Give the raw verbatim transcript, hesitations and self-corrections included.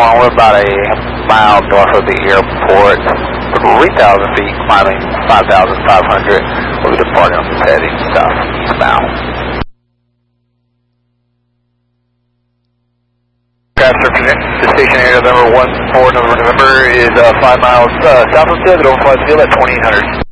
one, we're about a mile north of the airport, three thousand feet, climbing five thousand five hundred. We'll be departing on this heading southeastbound. The station area number one four November is uh, five miles uh, south of Civil, flight field at twenty-eight hundred.